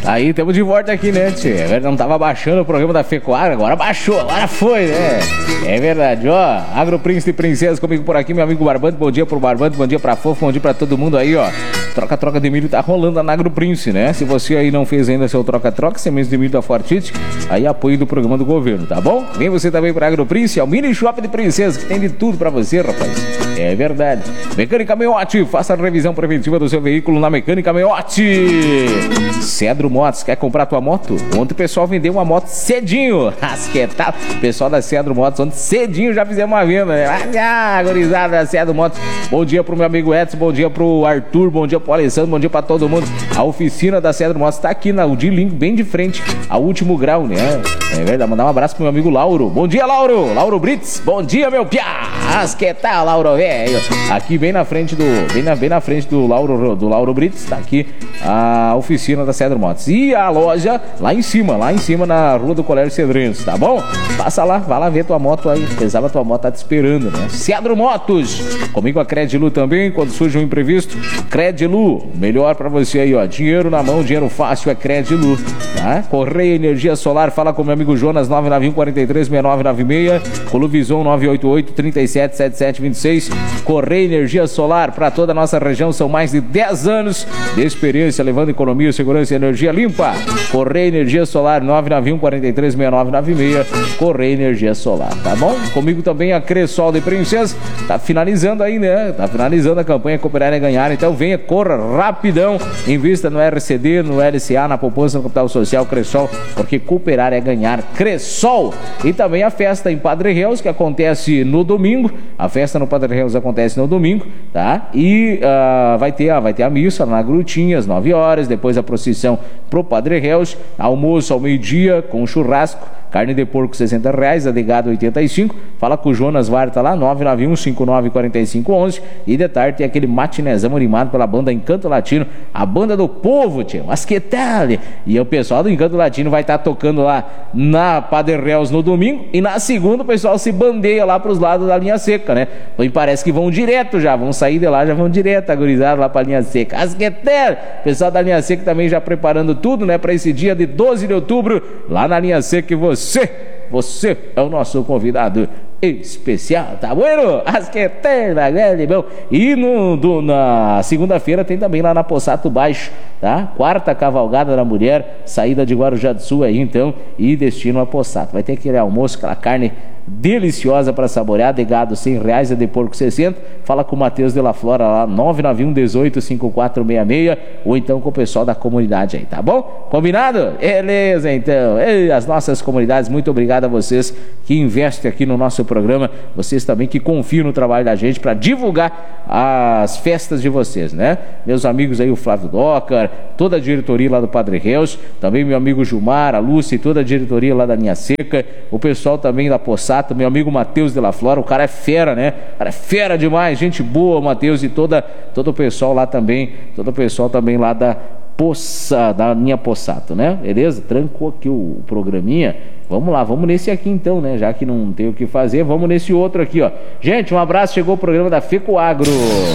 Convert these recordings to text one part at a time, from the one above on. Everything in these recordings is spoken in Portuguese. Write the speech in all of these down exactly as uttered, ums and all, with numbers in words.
Aí, estamos de volta aqui, né, tchê? Não tava baixando o programa da Fecoagro, agora baixou, agora foi, né? É verdade, ó. Agro Príncipe e Princesa comigo por aqui, meu amigo Barbante. Bom dia pro Barbante, bom dia pra Fofo, bom dia pra todo mundo aí, ó. Troca-troca de milho tá rolando na Agro Príncipe, né? Se você aí não fez ainda seu troca-troca, sementes de milho da Fortite, aí apoio do programa do governo, tá bom? Vem você também pra Agro Príncipe, é o mini shopping de Princesa, que tem de tudo pra você, rapaz. É verdade. Mecânica Meiotti, faça a revisão preventiva do seu veículo na Mecânica Meiotti. Cedro Motos, quer comprar tua moto? Ontem o pessoal vendeu uma moto cedinho. Asquetado. Pessoal da Cedro Motos, ontem cedinho já fizemos uma venda, né? Ah, gurizada da Cedro Motos. Bom dia pro meu amigo Edson, bom dia pro Arthur, bom dia pro Alessandro, bom dia pra todo mundo. A oficina da Cedro Motos tá aqui na Udilink, bem de frente ao Último Grau, né? É verdade, mandar um abraço pro meu amigo Lauro. Bom dia, Lauro. Lauro Brits, bom dia, meu piá. Asquetado, Lauro, velho. Aqui bem na frente do, bem na, bem na frente do Lauro, do Lauro Brits, tá aqui a oficina da Cedro Motos. E a loja lá em cima, lá em cima na rua do Colégio Cedrense, tá bom? Passa lá, vai lá ver tua moto aí. Pesava tua moto, tá te esperando, né? Cedro Motos, comigo a Credilu também, quando surge um imprevisto, Credilu, melhor pra você aí, ó. Dinheiro na mão, dinheiro fácil é Credilu, tá? Correia Energia Solar, fala com meu amigo Jonas, nove nove um, quatro três, seis nove nove seis, Coluvison nove oito oito, três sete sete sete dois seis. Correia Energia Solar, para toda a nossa região, são mais de dez anos de experiência, levando economia, segurança e energia limpa. Correia Energia Solar, nove nove um, quatro três, seis nove nove seis, Correia Energia Solar, tá bom? Comigo também a Cressol de Princesa, tá finalizando aí, né? Tá finalizando a campanha Cooperar é Ganhar, então venha, corra rapidão, invista no R C D, no L C A, na poupança, no capital social Cressol, porque cooperar é ganhar. Cressol. E também a festa em Padre Reus, que acontece no domingo, a festa no Padre Reus acontece no domingo, tá? E uh, vai ter, uh, vai ter a missa na Grutinha às nove horas, depois a procissão pro Padre Reus, almoço ao meio-dia com churrasco, carne de porco sessenta reais, a de gado oitenta e cinco. Fala com o Jonas Varta lá, nove nove um, cinco nove quatro cinco um um. E de tarde tem aquele matinezão animado pela banda Encanto Latino, a banda do povo, tio, mas que tal? E o pessoal do Encanto Latino vai estar tá tocando lá na Padre Reus no domingo, e na segunda o pessoal se bandeia lá pros lados da linha seca, né? E parece que vão direto já, vão sair de lá, já vão direto agorizados lá pra linha seca. As que tal? O pessoal da linha seca também já preparando tudo, né, pra esse dia de doze de outubro, lá na linha seca, que você Você, você é o nosso convidado especial, tá bueno? As que tem, bom. E no, do, na segunda-feira tem também lá na Possato Baixo, tá? Quarta cavalgada da mulher, saída de Guarujá do Sul aí então, e destino a Possato. Vai ter aquele almoço, aquela carne deliciosa para saborear, de gado cem reais, e de porco sessenta. Fala com o Matheus de La Flora lá, nove nove um, dezoito, cinquenta e quatro sessenta e seis, ou então com o pessoal da comunidade aí, tá bom? Combinado? Beleza, então. Ei, as nossas comunidades, muito obrigado a vocês que investem aqui no nosso programa, vocês também que confiam no trabalho da gente para divulgar as festas de vocês, né? Meus amigos aí, o Flávio Docar, toda a diretoria lá do Padre Reus, também meu amigo Gilmar, a Lúcia e toda a diretoria lá da Linha Seca, o pessoal também da Possato, meu amigo Matheus de La Flora, o cara é fera, né? O cara é fera demais, gente boa, Matheus, e toda, todo o pessoal lá também, todo o pessoal também lá da Poça, da linha Possato, né? Beleza? Trancou aqui o programinha. Vamos lá, vamos nesse aqui então, né? Já que não tem o que fazer, vamos nesse outro aqui, ó. Gente, um abraço, chegou o programa da Fecoagro.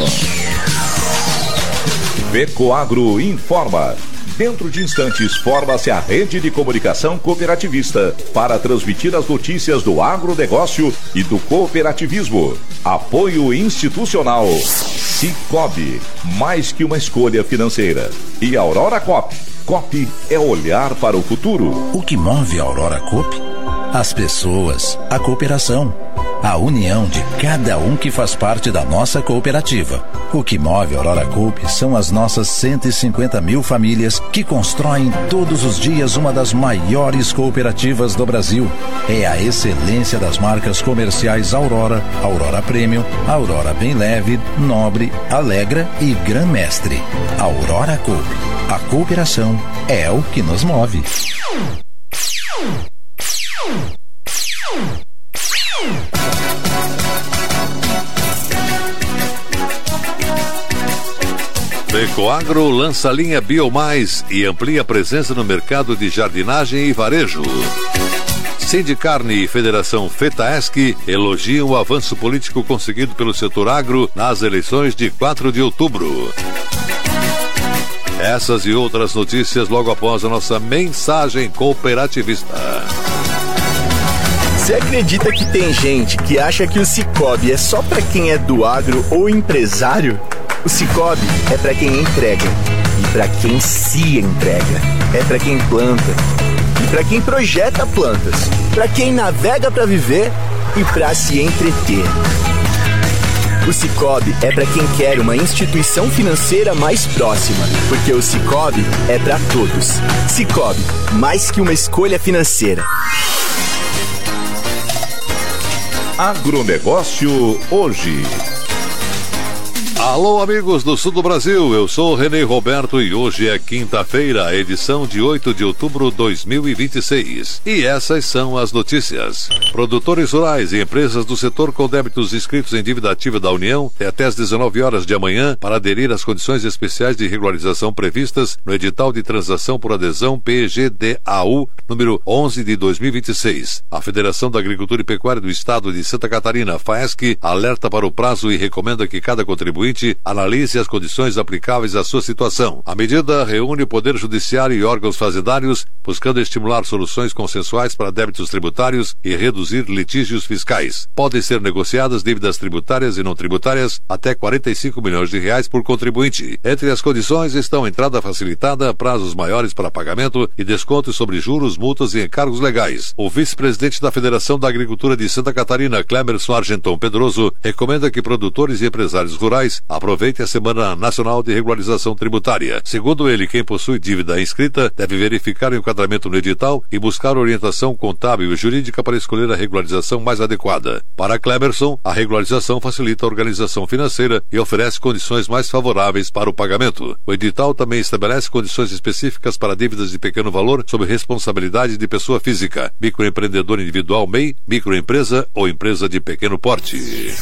Fecoagro informa. Dentro de instantes, forma-se a rede de comunicação cooperativista para transmitir as notícias do agronegócio e do cooperativismo. Apoio institucional. Cicobi, mais que uma escolha financeira. E Aurora Coop. Coop é olhar para o futuro. O que move a Aurora Coop? As pessoas, a cooperação, a união de cada um que faz parte da nossa cooperativa. O que move a Aurora Coop são as nossas cento e cinquenta mil famílias que constroem todos os dias uma das maiores cooperativas do Brasil. É a excelência das marcas comerciais Aurora, Aurora Premium, Aurora Bem Leve, Nobre, Alegra e Gran Mestre. Aurora Coop. A cooperação é o que nos move. Fecoagro lança a linha Biomais e amplia a presença no mercado de jardinagem e varejo. Sindicarne e Federação FETAESC elogiam o avanço político conseguido pelo setor agro nas eleições de quatro de outubro. Essas e outras notícias logo após a nossa mensagem cooperativista. Você acredita que tem gente que acha que o Sicoob é só para quem é do agro ou empresário? O Sicoob é para quem entrega e para quem se entrega. É para quem planta e para quem projeta plantas, para quem navega para viver e para se entreter. O Sicoob é para quem quer uma instituição financeira mais próxima, porque o Sicoob é para todos. Sicoob, mais que uma escolha financeira. Agronegócio hoje. Alô, amigos do sul do Brasil, eu sou Renê Roberto e hoje é quinta-feira, edição de oito de outubro de dois mil e vinte e seis. E essas são as notícias. Produtores rurais e empresas do setor com débitos inscritos em dívida ativa da União têm até às dezenove horas de amanhã para aderir às condições especiais de regularização previstas no edital de transação por adesão P G D A U número onze de dois mil e vinte e seis. A Federação da Agricultura e Pecuária do Estado de Santa Catarina, FAESC, alerta para o prazo e recomenda que cada contribuinte analise as condições aplicáveis à sua situação. A medida reúne o Poder Judiciário e órgãos fazendários, buscando estimular soluções consensuais para débitos tributários e reduzir litígios fiscais. Podem ser negociadas dívidas tributárias e não tributárias até quarenta e cinco milhões de reais por contribuinte. Entre as condições estão entrada facilitada, prazos maiores para pagamento e descontos sobre juros, multas e encargos legais. O vice-presidente da Federação da Agricultura de Santa Catarina, Clemerson Argenton Pedroso, recomenda que produtores e empresários rurais aproveite a Semana Nacional de Regularização Tributária. Segundo ele, quem possui dívida inscrita deve verificar o enquadramento no edital e buscar orientação contábil e jurídica para escolher a regularização mais adequada. Para Clemerson, a regularização facilita a organização financeira e oferece condições mais favoráveis para o pagamento. O edital também estabelece condições específicas para dívidas de pequeno valor sob responsabilidade de pessoa física, microempreendedor individual M E I, microempresa ou empresa de pequeno porte.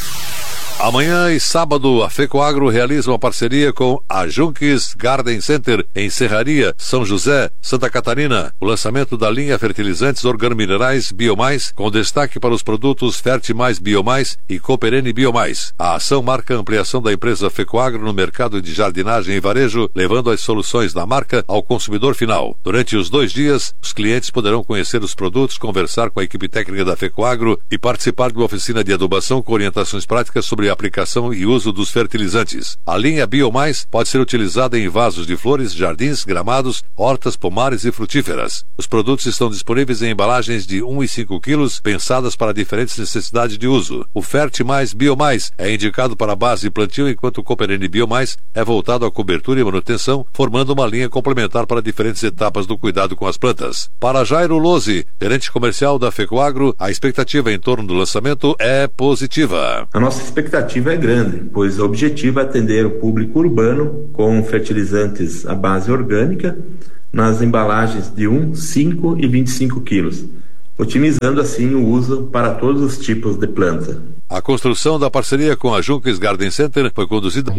Amanhã e sábado, a FECOAGRO realiza uma parceria com a Junques Garden Center em Serraria, São José, Santa Catarina. O lançamento da linha fertilizantes organominerais Biomais, com destaque para os produtos Fertimais Biomais e Cooperene Biomais. A ação marca a ampliação da empresa FECOAGRO no mercado de jardinagem e varejo, levando as soluções da marca ao consumidor final. Durante os dois dias, os clientes poderão conhecer os produtos, conversar com a equipe técnica da FECOAGRO e participar de uma oficina de adubação com orientações práticas sobre a aplicação e uso dos fertilizantes. A linha Biomais pode ser utilizada em vasos de flores, jardins, gramados, hortas, pomares e frutíferas. Os produtos estão disponíveis em embalagens de um e cinco quilos, pensadas para diferentes necessidades de uso. O Fertimais Biomais é indicado para base e plantio, enquanto o Cooperene Biomais é voltado à cobertura e manutenção, formando uma linha complementar para diferentes etapas do cuidado com as plantas. Para Jairo Lose, gerente comercial da FECOAGRO, a expectativa em torno do lançamento é positiva. A nossa expectativa é grande, pois o objetivo é atender o público urbano com fertilizantes à base orgânica nas embalagens de um, cinco e vinte e cinco quilos, otimizando assim o uso para todos os tipos de planta. A construção da parceria com a Junques Garden Center foi conduzida...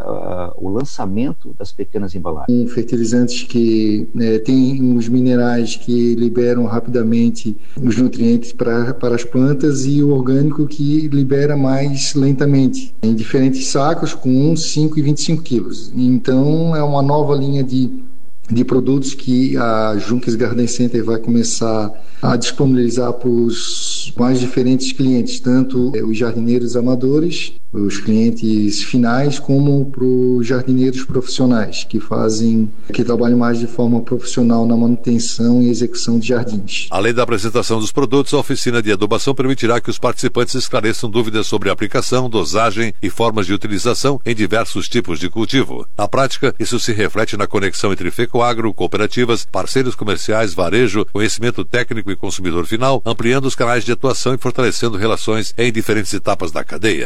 O lançamento das pequenas embalagens. Tem fertilizantes que né, têm os minerais que liberam rapidamente os nutrientes para para as plantas e o orgânico que libera mais lentamente, em diferentes sacos com um, cinco e vinte e cinco quilos. Então é uma nova linha de, de produtos que a Junques Garden Center vai começar a disponibilizar para os mais diferentes clientes, tanto os jardineiros amadores, os clientes finais, como para os jardineiros profissionais, que fazem, que trabalham mais de forma profissional na manutenção e execução de jardins. Além da apresentação dos produtos, a oficina de adubação permitirá que os participantes esclareçam dúvidas sobre aplicação, dosagem e formas de utilização em diversos tipos de cultivo. Na prática, isso se reflete na conexão entre FECOAGRO, cooperativas, parceiros comerciais, varejo, conhecimento técnico e consumidor final, ampliando os canais de atuação e fortalecendo relações em diferentes etapas da cadeia.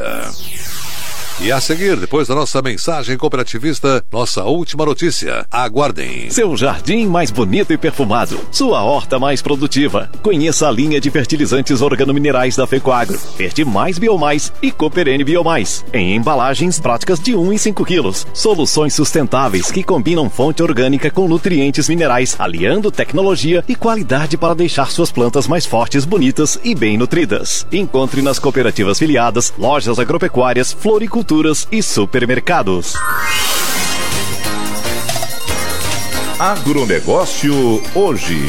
E a seguir, depois da nossa mensagem cooperativista, nossa última notícia. Aguardem. Seu jardim mais bonito e perfumado. Sua horta mais produtiva. Conheça a linha de fertilizantes organominerais da FECOAGRO. Fertimais Biomais e Cooperene Biomais. Em embalagens práticas de um e cinco quilos. Soluções sustentáveis que combinam fonte orgânica com nutrientes minerais, aliando tecnologia e qualidade para deixar suas plantas mais fortes, bonitas e bem nutridas. Encontre nas cooperativas filiadas, lojas agropecuárias, floricultura e supermercados. Agronegócio hoje.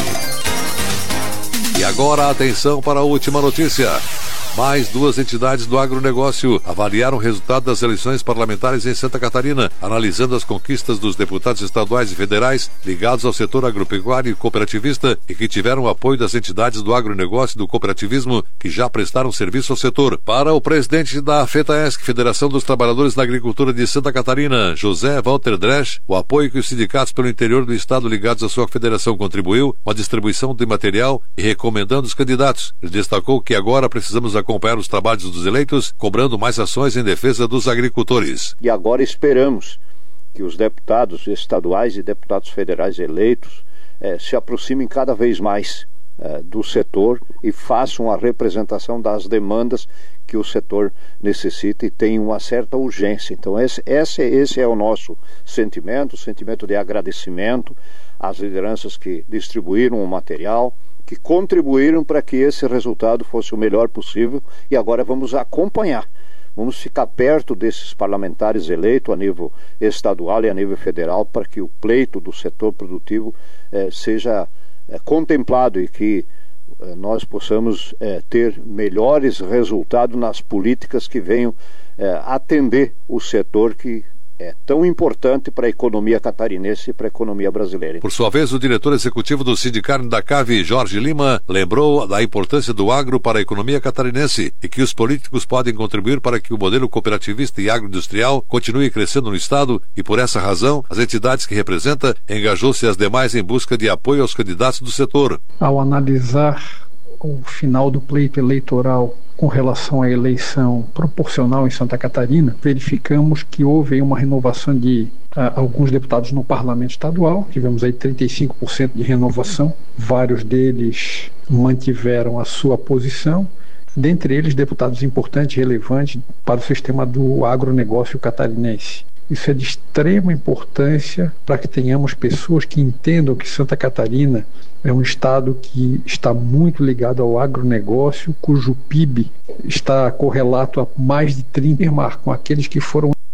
E agora, atenção para a última notícia. Mais duas entidades do agronegócio avaliaram o resultado das eleições parlamentares em Santa Catarina, analisando as conquistas dos deputados estaduais e federais ligados ao setor agropecuário e cooperativista e que tiveram o apoio das entidades do agronegócio e do cooperativismo que já prestaram serviço ao setor. Para o presidente da FETAESC, Federação dos Trabalhadores da Agricultura de Santa Catarina, José Walter Dresch, o apoio que os sindicatos pelo interior do estado ligados à sua federação contribuiu com a distribuição de material e recomendando os candidatos. Ele destacou que agora precisamos acompanhar os trabalhos dos eleitos, cobrando mais ações em defesa dos agricultores. E agora esperamos que os deputados estaduais e deputados federais eleitos eh, se aproximem cada vez mais eh, do setor e façam a representação das demandas que o setor necessita e tem uma certa urgência. Então esse, esse, esse é o nosso sentimento, o sentimento de agradecimento às lideranças que distribuíram o material, que contribuíram para que esse resultado fosse o melhor possível, e agora vamos acompanhar, vamos ficar perto desses parlamentares eleitos a nível estadual e a nível federal para que o pleito do setor produtivo eh, seja eh, contemplado e que eh, nós possamos eh, ter melhores resultados nas políticas que venham eh, atender o setor que é tão importante para a economia catarinense e para a economia brasileira. Por sua vez, o diretor executivo do Sindicarne da Cave, Jorge Lima, lembrou da importância do agro para a economia catarinense e que os políticos podem contribuir para que o modelo cooperativista e agroindustrial continue crescendo no estado e, por essa razão, as entidades que representa engajou-se as demais em busca de apoio aos candidatos do setor. Ao analisar o final do pleito eleitoral com relação à eleição proporcional em Santa Catarina, verificamos que houve uma renovação de uh, alguns deputados no parlamento estadual. Tivemos aí trinta e cinco por cento de renovação, vários deles mantiveram a sua posição, dentre eles deputados importantes e relevantes para o sistema do agronegócio catarinense. Isso é de extrema importância para que tenhamos pessoas que entendam que Santa Catarina é um estado que está muito ligado ao agronegócio, cujo P I B está correlato a mais de trinta, com aqueles que foram